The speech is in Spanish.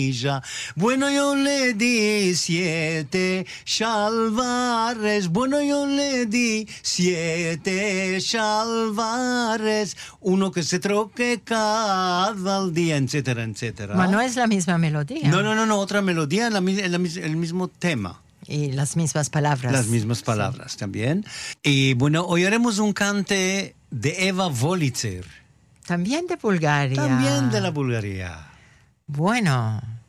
Bueno, yo le di 7 shalvares. Bueno, yo le di 7 shalvares. Uno que se troque cada día, etcétera, etcétera. Ma no es la misma melodía. No, otra melodía, el mismo tema. Y las mismas palabras. Las mismas palabras también. Y bueno, hoy haremos un cante de Eva Wolitzer. También de Bulgaria. También de la Bulgaria. Bueno.